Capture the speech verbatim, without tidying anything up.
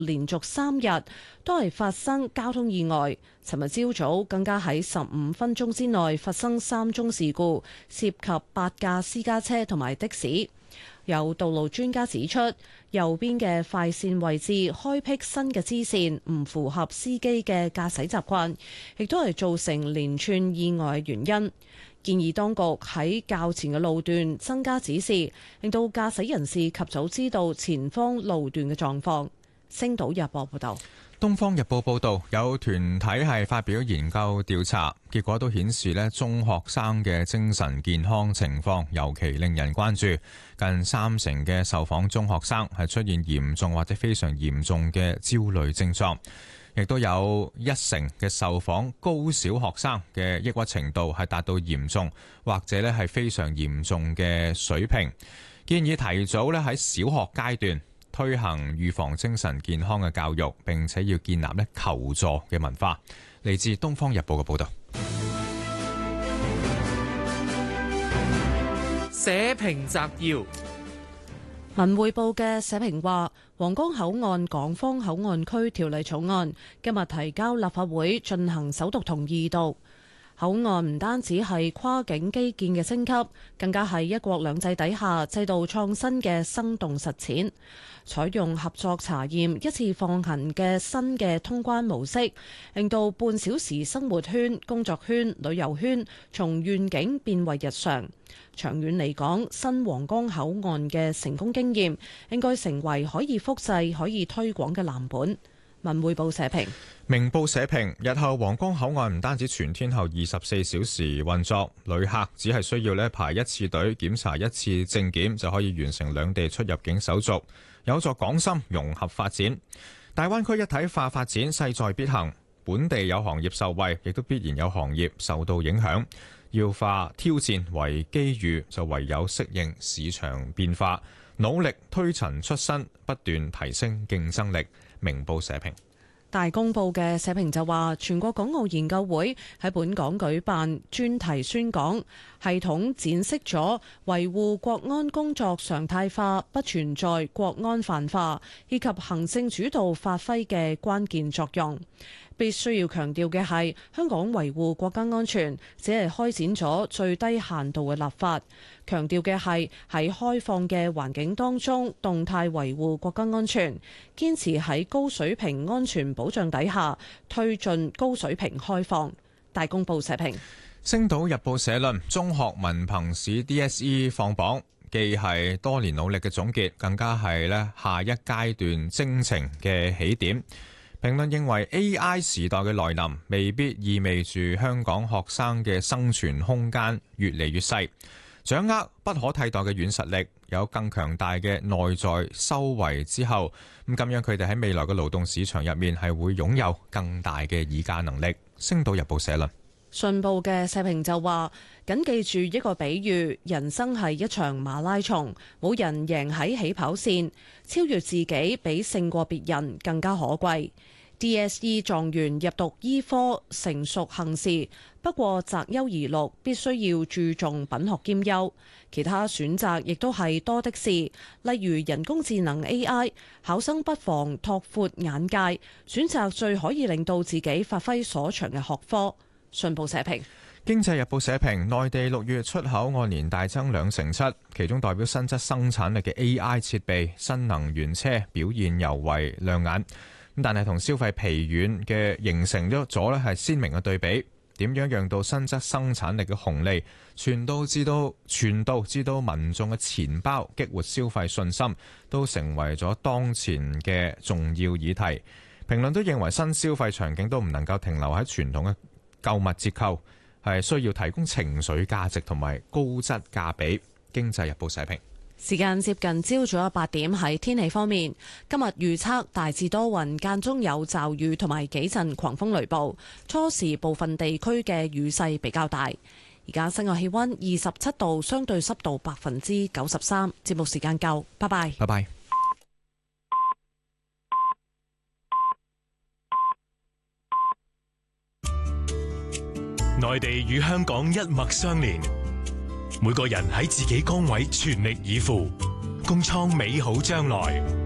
連續三日都係發生交通意外。尋日朝早更加喺十五分鐘之內發生三宗事故，涉及八架私家車同埋的士。有道路專家指出，右邊嘅快線位置開闢新嘅支線，唔符合司機嘅駕駛習慣，亦都係造成連串意外嘅原因。建議當局喺較前嘅路段增加指示，令到駕駛人士及早知道前方路段嘅狀況。星島日報報道。 東方日報報道，有團體係發表研究調查，結果都顯示咧，中學生嘅精神健康情況尤其令人關注。近三成嘅受訪中學生係出現嚴重或者非常嚴重嘅焦慮症狀，亦都有一成嘅受訪高小學生嘅抑鬱程度係達到嚴重或者咧係非常嚴重嘅水平。建議提早咧喺小學階段推行預防精神健康嘅教育，並且要建立咧求助嘅文化。嚟自《東方日報》嘅報導。 社評摘要： 文匯報嘅社評話，皇崗口岸港方口岸區條例草案今日提交立法會進行首讀同二讀。口岸唔單止係跨境基建嘅升級，更加係一國兩制底下制度創新嘅生動實踐。採用合作查驗、一次放行嘅新嘅通關模式，令到半小時生活圈、工作圈、旅遊圈從願景變為日常。長遠嚟講，新皇崗口岸嘅成功經驗應該成為可以複製、可以推廣嘅藍本。文匯報社評。 明報社評，日後皇崗口岸唔單止全天候二十四小時運作，旅客只係需要咧排一次隊、檢查一次證件就可以完成兩地出入境手續，有助港深融合發展。大灣區一體化發展勢在必行，本地有行業受惠，亦都必然有行業受到影響。要化挑戰為機遇，就唯有適應市場變化，努力推陳出新，不斷提升競爭力。明報社評。 大公報嘅社評就話，全國港澳研究會喺本港舉辦專題宣講，系統展示咗維護國安工作常態化，不存在國安泛化，以及行政主導發揮嘅關鍵作用。必須要強調嘅係，香港維護國家安全只係開展咗最低限度嘅立法，強調嘅係喺開放嘅環境當中動態維護國家安全，堅持喺高水平安全保障底下推進高水平開放。大公報社評。 星島日報社論：中學文憑試 D S E 放榜，既係多年努力嘅總結，更加係咧下一階段征程嘅起點。評論認為 A I 時代嘅來臨未必意味住香港學生嘅生存空間越嚟越細，掌握不可替代嘅軟實力，有更強大嘅內在修為之後，咁咁樣佢哋喺未來嘅勞動市場入面係會擁有更大嘅議價能力。星島日報社論。 信報嘅社評就話：緊記住一個比喻，人生係一場馬拉松，冇人贏喺起跑線，超越自己比勝過別人更加可貴。D S E 狀元入讀醫科，成熟行事，不過擇優而錄，必須要注重品學兼優。其他選擇亦都係多的是，例如人工智能 A I， 考生不妨拓闊眼界，選擇最可以令到自己發揮所長嘅學科。信報社評。 經濟日報社評，內地六月出口按年大增兩成七，其中代表新質生產力嘅 A I 設備、新能源車表現尤為亮眼。但係同消費疲軟嘅形成咗咗咧係鮮明嘅對比。點樣讓到新質生產力嘅紅利傳到至到傳到至到民眾嘅錢包，激活消費信心，都成為咗當前嘅重要議題。評論都認為新消費場景都唔能夠停留喺傳統嘅購物折扣，係需要提供情緒價值同埋高質價比。經濟日報社評。 時間接近朝早八點，喺天氣方面，今日預測大致多雲，間中有驟雨同埋幾陣狂風雷暴，初時部分地區嘅雨勢比較大。而家室外氣溫二十七度，相對濕度百分之九十三。節目時間夠，拜拜。 拜拜。 內地與香港一脈相連。每個人喺自己崗位全力以赴，共創美好將來。